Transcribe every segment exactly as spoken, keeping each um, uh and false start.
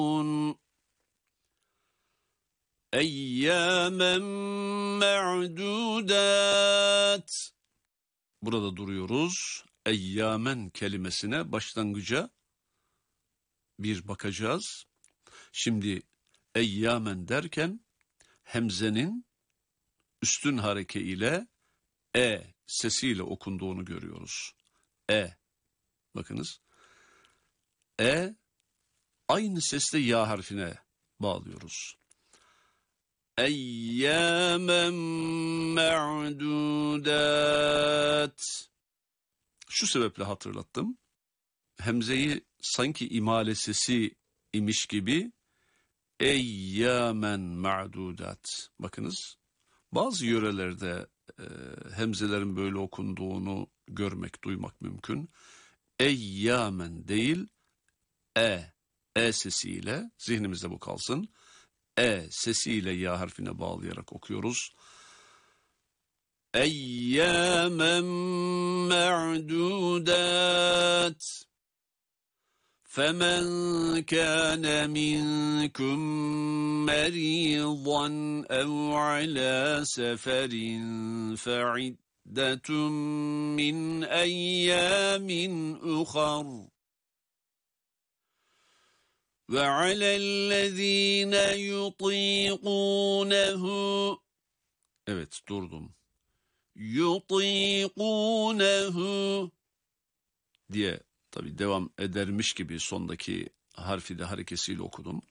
Eyyâmen me'dûdât. Burada duruyoruz. Eyyâmen kelimesine başlangıca bir bakacağız. Şimdi eyyâmen derken hemzenin üstün hareke ile e sesiyle okunduğunu görüyoruz. E. Bakınız. E aynı sesle ya harfine bağlıyoruz. Eyyâmen me'dûdât. Şu sebeple hatırlattım. Hemzeyi sanki imale sesi imiş gibi eyyâmen me'dûdât. Bakınız. Bazı yörelerde e, hemzelerin böyle okunduğunu görmek, duymak mümkün. Eyyâmen değil, e, e sesiyle, zihnimizde bu kalsın. E sesiyle ya harfine bağlayarak okuyoruz. Eyyâmen me'dûdât. فَمَنْ كَانَ مِنْكُمْ مَرِيضًا أَوْ عَلَى سَفَرٍ فَعِدَّةٌ مِّنْ أَيَّامٍ أُخَرَ وَعَلَى الَّذ۪ينَ يُط۪يقُونَهُ. Evet, durdum. يُط۪يقُونَهُ diye tabii devam edermiş gibi sondaki harfi de harekesiyle okudum.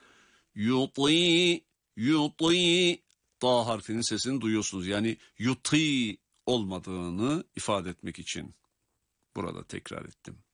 Yuti, yuti, ta harfinin sesini duyuyorsunuz. Yani yuti olmadığını ifade etmek için burada tekrar ettim.